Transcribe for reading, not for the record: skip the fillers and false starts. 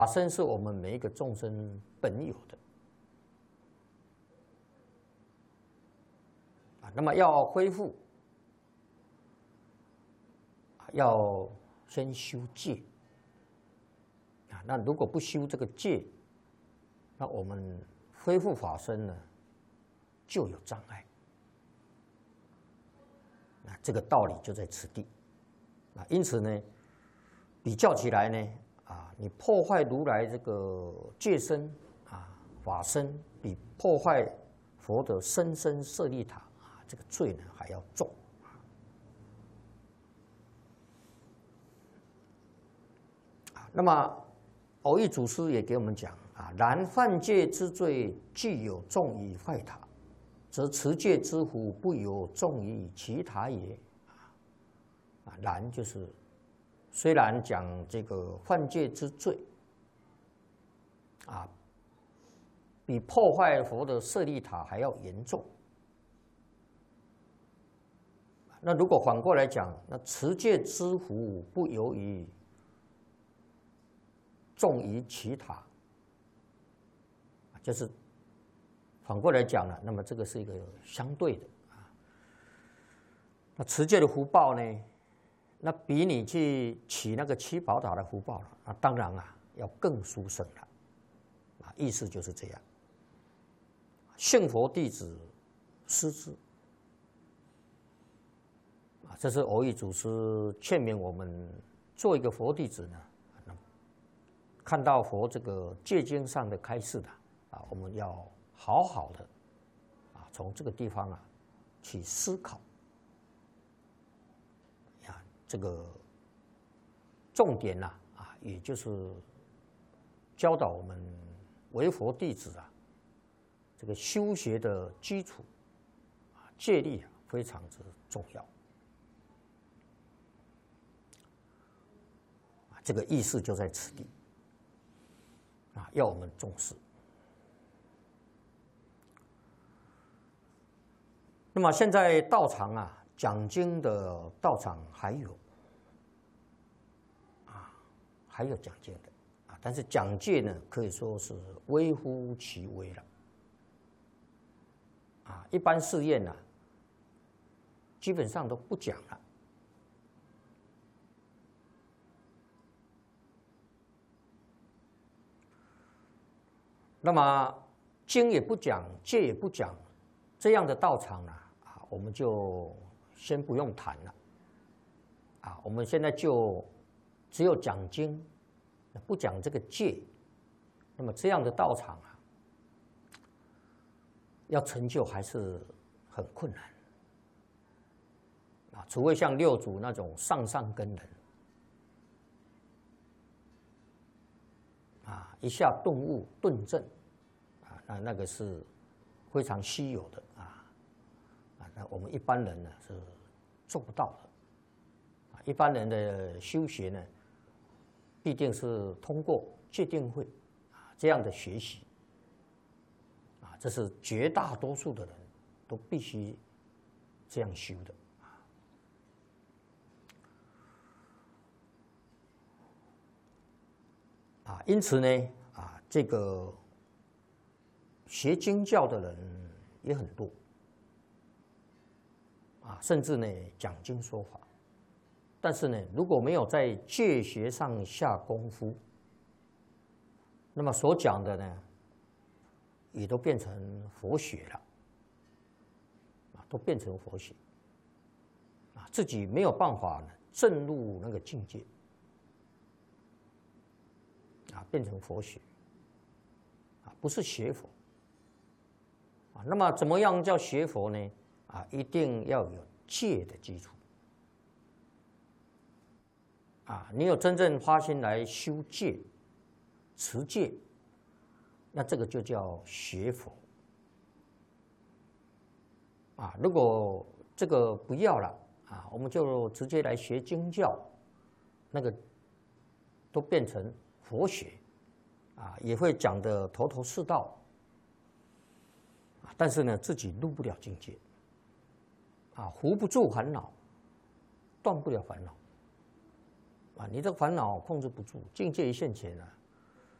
法身是我们每一个众生本有的那么要恢复要先修戒那如果不修这个戒，那我们恢复法身呢就有障碍。这个道理就在此地因此呢，比较起来呢你破坏如来这个戒身法身，比破坏佛的甚深舍利塔这个罪呢还要重那么蕅益祖师也给我们讲然犯戒之罪，既有重于坏塔，则持戒之福不有重于其他也。然就是虽然讲这个犯戒之罪比破坏佛的舍利塔还要严重。那如果反过来讲，那持戒之福不由于重于其他，就是反过来讲了，那么这个是一个相对的那持戒的福报呢，那比你去起那个七宝塔的福报了当然要更殊胜了意思就是这样。信佛弟子失之这是蕅益祖师劝勉我们做一个佛弟子呢，看到佛这个戒经上的开示的我们要好好的从这个地方去思考这个重点也就是教导我们为佛弟子这个修学的基础戒律非常之重要这个意思就在此地要我们重视。那么现在道场讲经的道场还有讲经的但是讲戒呢，可以说是微乎其微了一般寺院基本上都不讲了。那么经也不讲，戒也不讲，这样的道场我们就先不用谈了我们现在就只有讲经，不讲这个戒，那么这样的道场要成就还是很困难除非像六祖那种上上根人一下顿悟顿证那个是非常稀有的那我们一般人呢是做不到的一般人的修学呢，必定是通过戒定慧这样的学习这是绝大多数的人都必须这样修的因此呢这个学经教的人也很多甚至呢讲经说法，但是呢如果没有在戒学上下功夫，那么所讲的呢也都变成佛学了都变成佛学自己没有办法呢证入那个境界变成佛学不是学佛那么怎么样叫学佛呢一定要有戒的基础你有真正发心来修戒持戒，那这个就叫学佛如果这个不要了我们就直接来学经教，那个都变成佛学也会讲得头头是道但是呢自己入不了境界扶不住烦恼，断不了烦恼你这烦恼控制不住，境界一现前